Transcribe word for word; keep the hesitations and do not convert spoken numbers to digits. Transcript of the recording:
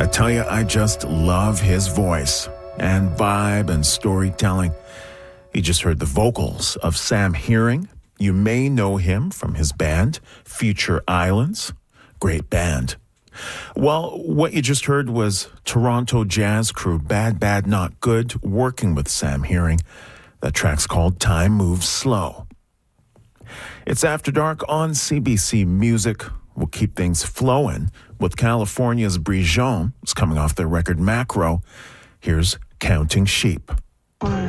I tell you, I just love his voice and vibe and storytelling. You just heard the vocals of Sam Hearing. You may know him from his band, Future Islands. Great band. Well, what you just heard was Toronto jazz crew Bad Bad Not Good working with Sam Hearing. That track's called Time Moves Slow. It's After Dark on C B C Music. We'll keep things flowing with California's Brijon. It's coming off their record Macro. Here's Counting Sheep. One.